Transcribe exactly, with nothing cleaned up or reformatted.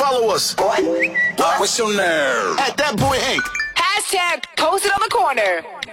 follow us. What? What's your nerve? At that boy Hank. Hashtag post it on the corner.